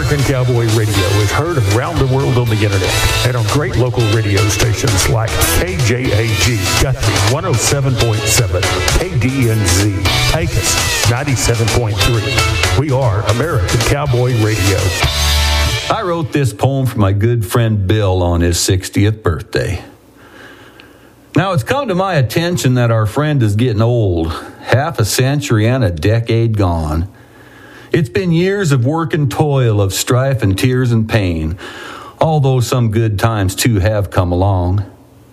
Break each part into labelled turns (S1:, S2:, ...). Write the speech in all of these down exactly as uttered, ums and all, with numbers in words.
S1: American Cowboy Radio is heard around the world on the internet and on great local radio stations like K J A G, Guthrie one oh seven point seven, K D N Z, Pecos ninety-seven point three. We are American Cowboy Radio.
S2: I wrote this poem for my good friend Bill on his sixtieth birthday. Now, it's come to my attention that our friend is getting old, half a century and a decade gone. It's been years of work and toil, of strife and tears and pain, although some good times too have come along.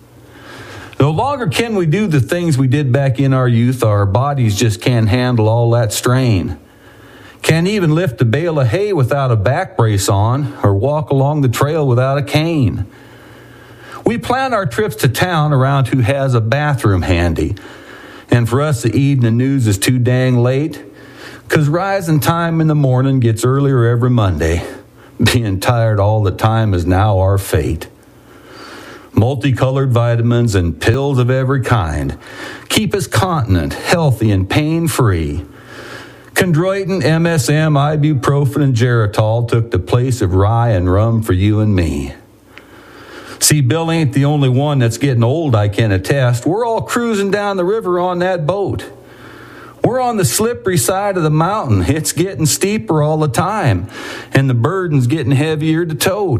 S2: No longer can we do the things we did back in our youth. Our bodies just can't handle all that strain. Can't even lift a bale of hay without a back brace on, or walk along the trail without a cane. We plan our trips to town around who has a bathroom handy, and for us the evening news is too dang late, 'cause rising time in the morning gets earlier every Monday. Being tired all the time is now our fate. Multicolored vitamins and pills of every kind keep us continent, healthy, and pain-free. Chondroitin, M S M, ibuprofen, and Geritol took the place of rye and rum for you and me. See, Bill ain't the only one that's getting old, I can attest. We're all cruising down the river on that boat. We're on the slippery side of the mountain. It's getting steeper all the time, and the burden's getting heavier to tote.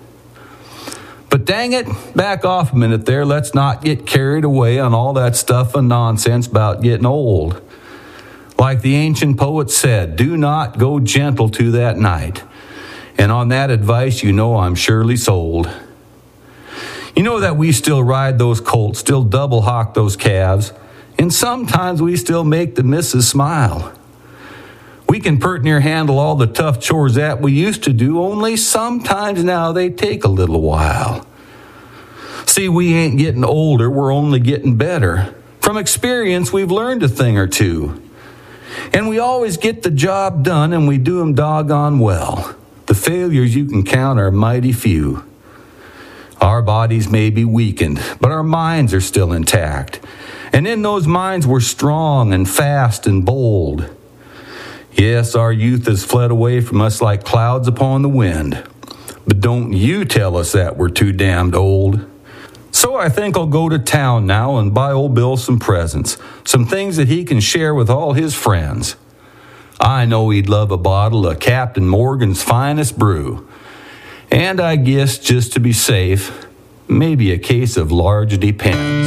S2: But dang it, back off a minute there. Let's not get carried away on all that stuff and nonsense about getting old. Like the ancient poet said, do not go gentle to that night. And on that advice, you know I'm surely sold. You know that we still ride those colts, still double hawk those calves, and sometimes we still make the missus smile. We can pert near handle all the tough chores that we used to do, only sometimes now they take a little while. See, we ain't getting older, we're only getting better. From experience, we've learned a thing or two. And we always get the job done, and we do 'em doggone well. The failures you can count are mighty few. Our bodies may be weakened, but our minds are still intact. And in those minds we're strong and fast and bold. Yes, our youth has fled away from us like clouds upon the wind. But don't you tell us that we're too damned old. So I think I'll go to town now and buy old Bill some presents, some things that he can share with all his friends. I know he'd love a bottle of Captain Morgan's finest brew. And I guess, just to be safe, maybe a case of large Depends.